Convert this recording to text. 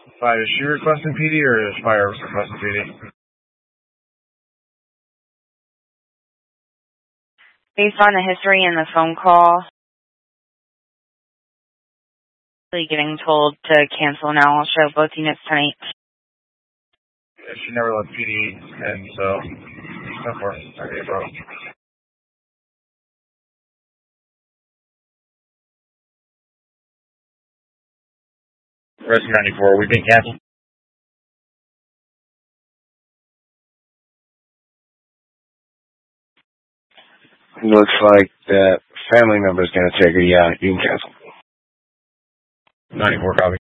5, is she requesting PD or is Fire requesting PD? Based on the history in the phone call, getting told to cancel now. I'll show both units tonight. Yeah, she never left PD, and so, no for it. Okay, bro. Rescue 94, we've been canceled. Looks like that family member's gonna take her. Yeah, you can cancel. 94, copy.